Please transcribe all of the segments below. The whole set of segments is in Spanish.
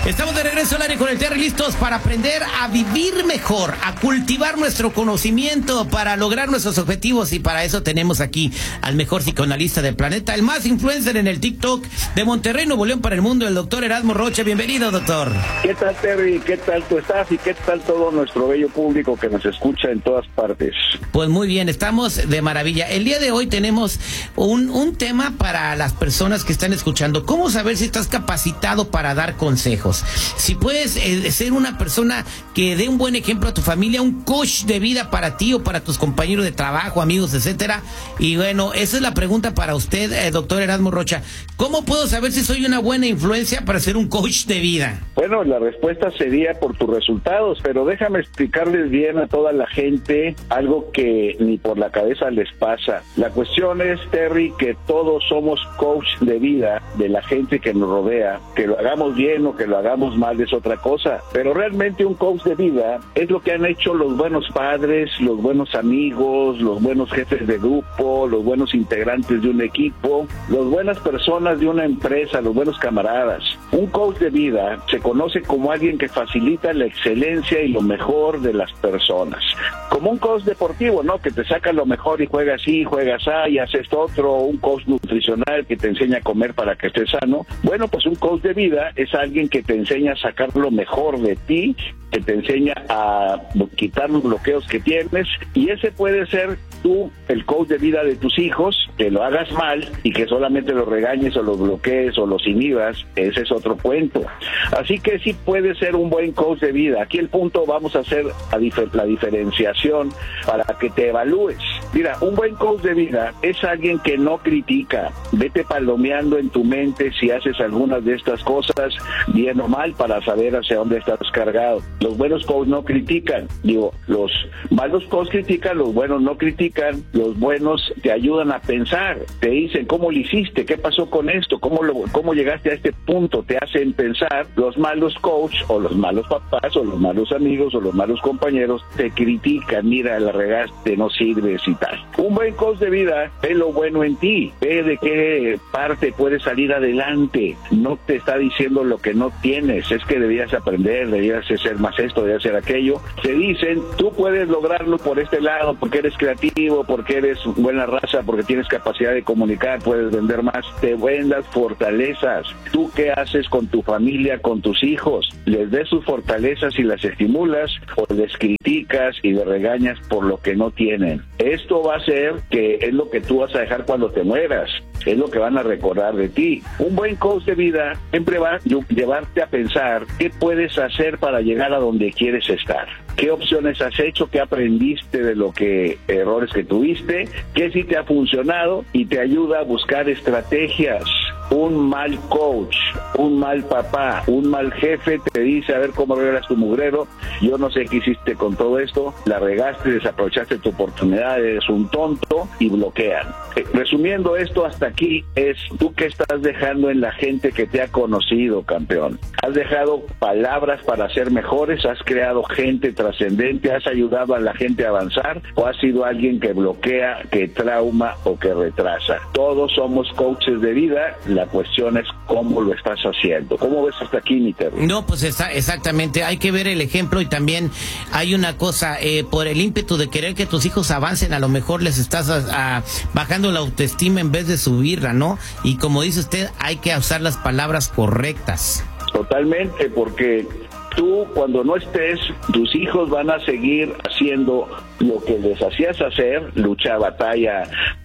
Estamos de regreso al aire con el Terry, listos para aprender a vivir mejor, a cultivar nuestro conocimiento para lograr nuestros objetivos, y para eso tenemos aquí al mejor psicoanalista del planeta, el más influencer en el TikTok de Monterrey, Nuevo León para el mundo, el doctor Erasmo Rocha. Bienvenido, doctor. ¿Qué tal, Terry? ¿Qué tal tú estás? ¿Y qué tal todo nuestro bello público que nos escucha en todas partes? Pues muy bien, estamos de maravilla. El día de hoy tenemos un tema para las personas que están escuchando. ¿Cómo saber si estás capacitado para dar consejos? Si puedes ser una persona que dé un buen ejemplo a tu familia, un coach de vida para ti o para tus compañeros de trabajo, amigos, etcétera. Y bueno, esa es la pregunta para usted, doctor Erasmo Rocha. ¿Cómo puedo saber si soy una buena influencia para ser un coach de vida? Bueno, la respuesta sería por tus resultados, pero déjame explicarles bien a toda la gente algo que ni por la cabeza les pasa. La cuestión es, Terry, que todos somos coach de vida de la gente que nos rodea. Que lo hagamos bien o que lo hagamos mal es otra cosa, pero realmente un coach de vida es lo que han hecho los buenos padres, los buenos amigos, los buenos jefes de grupo, los buenos integrantes de un equipo, las buenas personas de una empresa, los buenos camaradas. Un coach de vida se conoce como alguien que facilita la excelencia y lo mejor de las personas. Como un coach deportivo, ¿no? Que te saca lo mejor y juegas así, juegas y haces esto otro. Un coach nutricional que te enseña a comer para que estés sano. Bueno, pues un coach de vida es alguien que te enseña a sacar lo mejor de ti, que te enseña a quitar los bloqueos que tienes, y ese puede ser tú, el coach de vida de tus hijos, que lo hagas mal y que solamente los regañes o los bloquees o los inhibas. Ese es otro cuento. Así que sí puede ser un buen coach de vida. Aquí el punto, vamos a hacer la diferenciación para que te evalúes. Mira, un buen coach de vida es alguien que no critica. Vete palomeando en tu mente si haces algunas de estas cosas, bien o mal, para saber hacia dónde estás cargado. Los buenos coaches no critican. Digo, los malos coaches critican, los buenos no critican. Los buenos te ayudan a pensar. Te dicen, ¿cómo lo hiciste? ¿Qué pasó con esto? ¿Cómo llegaste a este punto? Te hacen pensar. Los malos coaches, o los malos papás, o los malos amigos, o los malos compañeros, te critican. Mira, la regaste, no sirves y tal. Un buen coach de vida ve lo bueno en ti. Ve de qué parte puedes salir adelante. No te está diciendo lo que no tienes. Es que debías aprender, debías ser más esto, debías hacer aquello. Te dicen, tú puedes lograrlo por este lado, porque eres creativo, porque eres buena raza, porque tienes capacidad de comunicar, puedes vender más. Te vendas fortalezas. ¿Tú qué haces con tu familia, con tus hijos? ¿Les des sus fortalezas y las estimulas, o les criticas y les regañas por lo que no tienen? Esto va a ser que es lo que tú vas a dejar cuando te mueras. Es lo que van a recordar de ti. Un buen coach de vida siempre va a llevarte a pensar qué puedes hacer para llegar a donde quieres estar. ¿Qué opciones has hecho? ¿Qué aprendiste de errores que tuviste? ¿Qué sí te ha funcionado? Y te ayuda a buscar estrategias. Un mal coach, un mal papá, un mal jefe te dice, a ver cómo arreglas tu mugrero, yo no sé qué hiciste con todo esto, la regaste, desaprovechaste tu oportunidad, eres un tonto, y bloquean. Resumiendo esto hasta aquí, es tú qué estás dejando en la gente que te ha conocido, campeón. ¿Has dejado palabras para ser mejores? ¿Has creado gente trascendente? ¿Has ayudado a la gente a avanzar? ¿O has sido alguien que bloquea, que trauma o que retrasa? Todos somos coaches de vida. La cuestión es cómo lo estás haciendo. ¿Cómo ves hasta aquí, Niter? No, pues exactamente. Hay que ver el ejemplo, y también hay una cosa, por el ímpetu de querer que tus hijos avancen, a lo mejor les estás bajando la autoestima en vez de subirla, ¿no? Y como dice usted, hay que usar las palabras correctas. Totalmente, porque tú, cuando no estés, tus hijos van a seguir haciendo lo que les hacías hacer, lucha, batalla,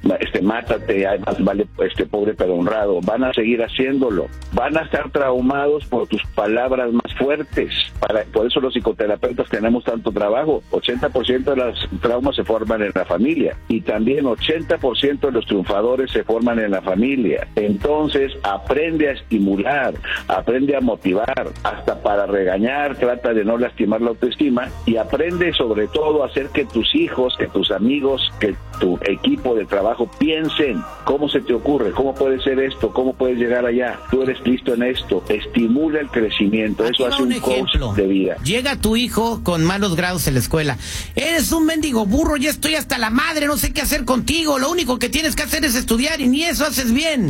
mátate, más vale pobre pero honrado. Van a seguir haciéndolo. Van a estar traumados por tus palabras más fuertes. Por eso los psicoterapeutas tenemos tanto trabajo. 80% de los traumas se forman en la familia, y también 80% de los triunfadores se forman en la familia. Entonces, aprende a estimular, aprende a motivar, hasta para regañar, trata de no lastimar la autoestima, y aprende sobre todo a hacer que tus hijos, que tus amigos, que tu equipo de trabajo piensen, ¿cómo se te ocurre? ¿Cómo puede ser esto? ¿Cómo puedes llegar allá? Tú eres listo en esto. Estimula el crecimiento. Eso hace un coach de vida. Llega tu hijo con malos grados en la escuela. Eres un mendigo burro, ya estoy hasta la madre, no sé qué hacer contigo. Lo único que tienes que hacer es estudiar, y ni eso haces bien.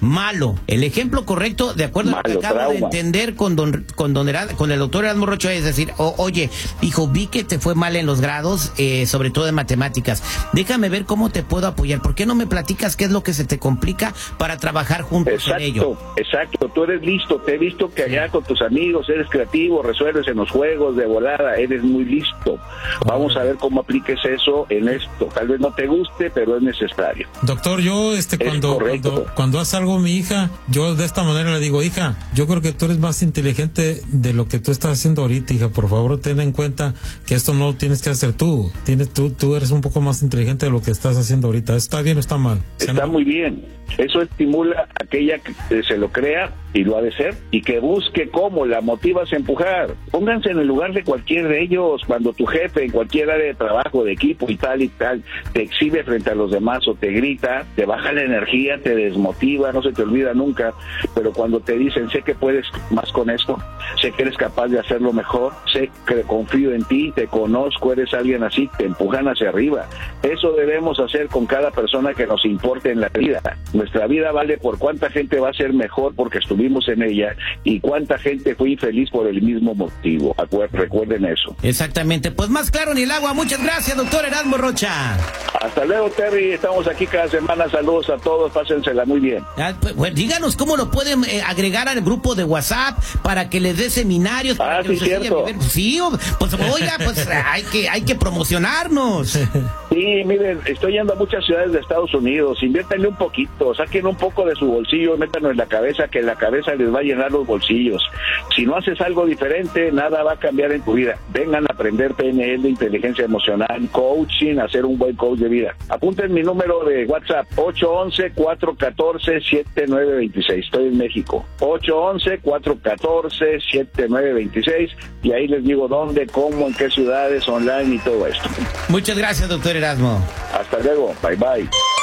malo. El ejemplo correcto, de acuerdo a lo que acabo de entender con el doctor Erasmo Rocha, es decir, oye, hijo, vi que te fue mal en los grados, sobre todo en matemáticas. Déjame ver cómo te puedo apoyar. ¿Por qué no me platicas qué es lo que se te complica para trabajar juntos en ello? Exacto, tú eres listo. Te he visto que allá con tus amigos eres creativo, resuelves en los juegos de volada, eres muy listo. Vamos a ver cómo apliques eso en esto. Tal vez no te guste, pero es necesario. Doctor, yo cuando hace algo mi hija, yo de esta manera le digo, hija, yo creo que tú eres más inteligente de lo que tú estás haciendo ahorita, hija. Por favor, ten en cuenta que esto no lo tienes que hacer tú. Tú eres un poco más inteligente de lo que estás haciendo ahorita. ¿Está bien o está mal? Está muy bien. Eso estimula a aquella que se lo crea, y lo ha de ser, y que busque cómo la motivas a empujar. Pónganse en el lugar de cualquier de ellos. Cuando tu jefe en cualquier área de trabajo, de equipo y tal, te exhibe frente a los demás o te grita, te baja la energía, te desmotiva, no se te olvida nunca. Pero cuando te dicen, sé que puedes más con esto, sé que eres capaz de hacerlo mejor, sé que confío en ti, te conozco, eres alguien así, te empujan hacia arriba. Eso debemos hacer con cada persona que nos importe en la vida. Nuestra vida vale por cuánta gente va a ser mejor porque estuvimos en ella y cuánta gente fue infeliz por el mismo motivo. Recuerden eso. Exactamente. Pues más claro ni el agua. Muchas gracias, doctor Erasmo Rocha. Hasta luego, Terry. Estamos aquí cada semana. Saludos a todos. Pásensela muy bien. Pues, díganos cómo lo pueden agregar al grupo de WhatsApp para que les dé seminarios. Para que sí, cierto. Sí, pues oiga, pues hay que promocionarnos. Sí, miren, estoy yendo a muchas ciudades de Estados Unidos. Inviértanle un poquito, saquen un poco de su bolsillo, métanlo en la cabeza, que la cabeza les va a llenar los bolsillos. Si no haces algo diferente, nada va a cambiar en tu vida. Vengan a aprender PNL de inteligencia emocional, coaching, a ser un buen coach de vida. Apunten mi número de WhatsApp, 811-414-7926. Estoy en México. 811-414-7926. Y ahí les digo dónde, cómo, en qué ciudades, online y todo esto. Muchas gracias, doctor Erasmo. Hasta luego. Bye, bye.